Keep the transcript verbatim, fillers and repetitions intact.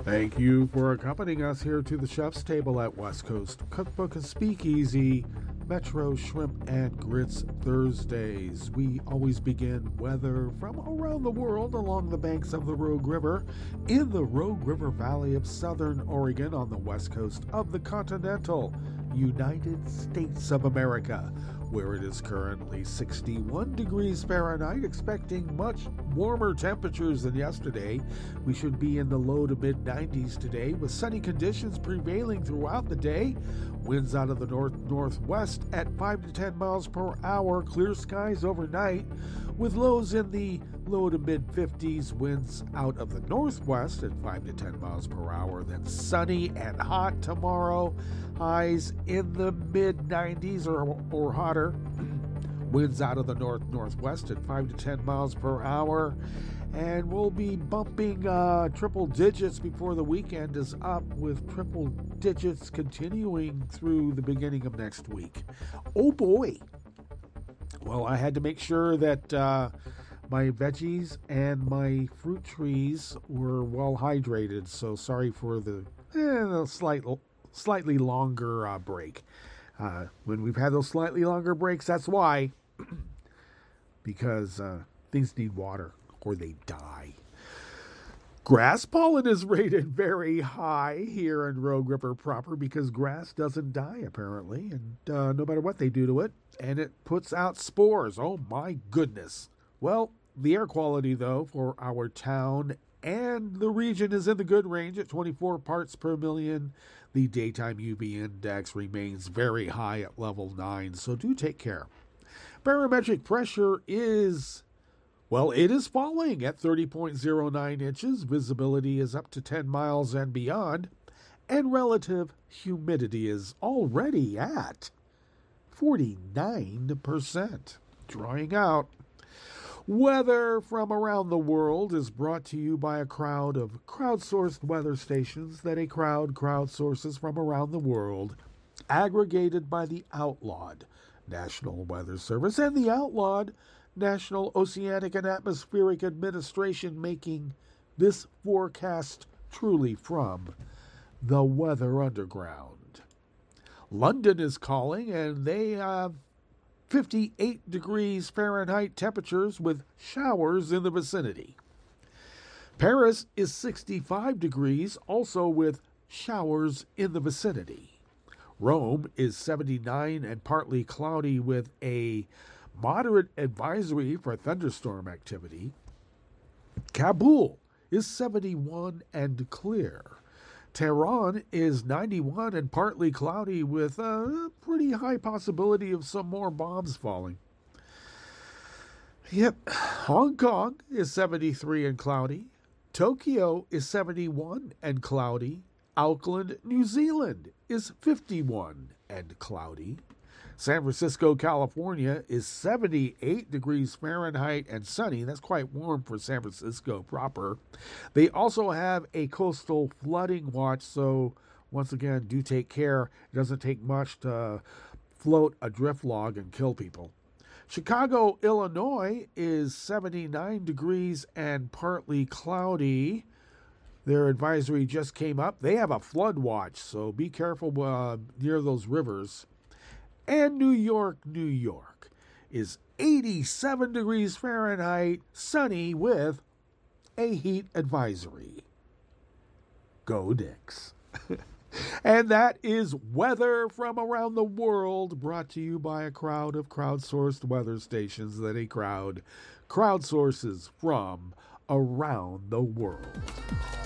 Thank you for accompanying us here to the chef's table at West Coast Cookbook and Speakeasy, Metro Shrimp and Grits Thursdays. We always begin weather from around the world along the banks of the Rogue River in the Rogue River Valley of Southern Oregon on the west coast of the continental United States of America, where it is currently sixty-one degrees Fahrenheit, expecting much warmer temperatures than yesterday. We should be in the low to mid nineties today, with sunny conditions prevailing throughout the day. Winds out of the north-northwest at five to ten miles per hour. Clear skies overnight, with lows in the low to mid fifties. Winds out of the northwest at five to ten miles per hour. Then sunny and hot tomorrow. Highs in the mid nineties or, or hotter. Winds out of the north-northwest at five to ten miles per hour. And we'll be bumping uh, triple digits before the weekend is up, with triple digits continuing through the beginning of next week. Oh boy. Well, I had to make sure that uh, my veggies and my fruit trees were well hydrated. So sorry for the eh, slight, slightly longer uh, break. Uh, when we've had those slightly longer breaks, that's why. Because uh, things need water or they die. Grass pollen is rated very high here in Rogue River proper because grass doesn't die, apparently, and uh, no matter what they do to it, and it puts out spores. Oh, my goodness. Well, the air quality, though, for our town and the region is in the good range at twenty-four parts per million. The daytime U V index remains very high at level nine, so do take care. Barometric pressure is, well, it is falling at thirty point zero nine inches. Visibility is up to ten miles and beyond. And relative humidity is already at forty-nine percent. Drying out. Weather from around the world is brought to you by a crowd of crowdsourced weather stations that a crowd crowdsources from around the world, aggregated by the outlawed National Weather Service and the outlawed National Oceanic and Atmospheric Administration, making this forecast truly from the Weather Underground. London is calling, and they have fifty-eight degrees Fahrenheit temperatures with showers in the vicinity. Paris is sixty-five degrees, also with showers in the vicinity. Rome is seventy-nine and partly cloudy with a moderate advisory for thunderstorm activity. Kabul is seventy-one and clear. Tehran is ninety-one and partly cloudy with a pretty high possibility of some more bombs falling. Yep, Hong Kong is seventy-three and cloudy. Tokyo is seventy-one and cloudy. Auckland, New Zealand is fifty-one and cloudy. San Francisco, California is seventy-eight degrees Fahrenheit and sunny. That's quite warm for San Francisco proper. They also have a coastal flooding watch, so once again, do take care. It doesn't take much to float a drift log and kill people. Chicago, Illinois is seventy-nine degrees and partly cloudy. Their advisory just came up. They have a flood watch, so be careful uh, near those rivers. And New York, New York is eighty-seven degrees Fahrenheit, sunny with a heat advisory. Go Knicks. And that is weather from around the world, brought to you by a crowd of crowdsourced weather stations that a crowd crowdsources from around the world.